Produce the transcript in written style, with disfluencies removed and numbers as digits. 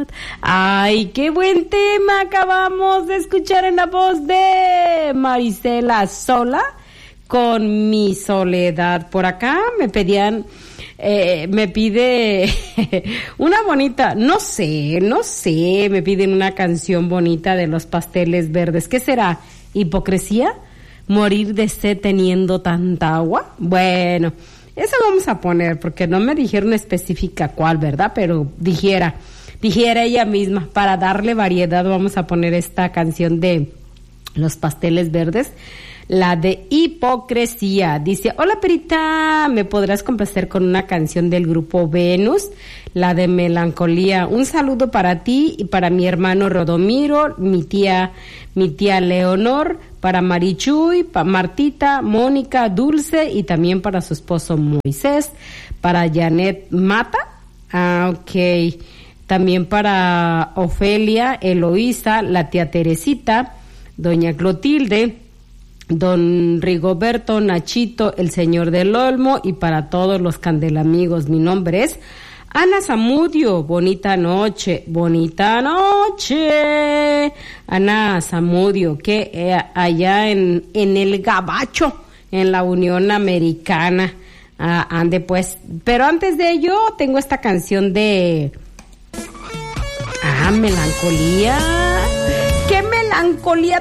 Ay, qué buen tema acabamos de escuchar en la voz de Marisela Sola con Mi Soledad. Por acá me pedían, me pide una bonita, no sé, me piden una canción bonita de Los Pasteles Verdes. ¿Qué será? ¿Hipocresía? ¿Morir de sed teniendo tanta agua? Bueno, eso vamos a poner porque no me dijeron específica cuál, ¿verdad? Pero dijera ella misma, para darle variedad vamos a poner esta canción de Los Pasteles Verdes, la de Hipocresía. Dice, hola Perita, ¿me podrás complacer con una canción del grupo Venus? La de Melancolía. Un saludo para ti y para mi hermano Rodomiro, mi tía Leonor, para Marichuy, para Martita, Mónica, Dulce y también para su esposo Moisés, para Janet Mata, ok, también para Ofelia, Eloísa, la tía Teresita, doña Clotilde, don Rigoberto, Nachito, el señor del Olmo y para todos los candelamigos. Mi nombre es Ana Zamudio. Bonita noche. Ana Zamudio, que allá en el Gabacho, en la Unión Americana. Ande pues. Pero antes de ello, tengo esta canción de Melancolía. ¡Qué melancolía